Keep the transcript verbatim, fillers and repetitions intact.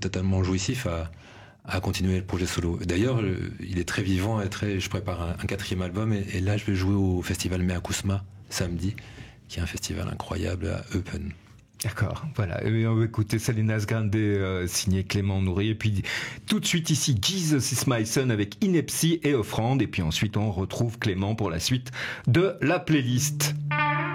totalement jouissif à, à continuer le projet solo. D'ailleurs, il est très vivant et très, je prépare un, un quatrième album et, et là, je vais jouer au festival Mea Kusma samedi, qui est un festival incroyable à Eupen. D'accord, voilà. Et on va écouter Salinas Grande, euh, signé Clément Nourry. Et puis tout de suite ici, Jesus is my son avec Ineptie et Offrande. Et puis ensuite, on retrouve Clément pour la suite de la playlist.